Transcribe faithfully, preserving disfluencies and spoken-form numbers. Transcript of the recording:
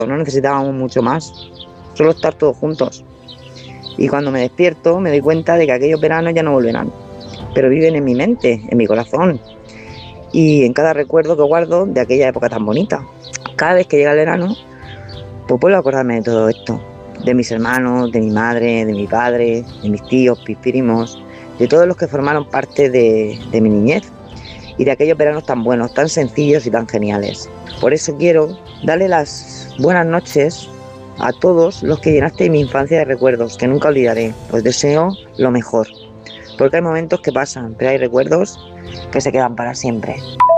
no necesitábamos mucho más, solo estar todos juntos. Y cuando me despierto me doy cuenta de que aquellos veranos ya no volverán, pero viven en mi mente, en mi corazón y en cada recuerdo que guardo de aquella época tan bonita. Cada vez que llega el verano, pues vuelvo a acordarme de todo esto, de mis hermanos, de mi madre, de mi padre, de mis tíos, mis primos, de todos los que formaron parte de, de mi niñez y de aquellos veranos tan buenos, tan sencillos y tan geniales. Por eso quiero darle las buenas noches a todos los que llenaste mi infancia de recuerdos, que nunca olvidaré. Os deseo lo mejor, porque hay momentos que pasan, pero hay recuerdos que se quedan para siempre.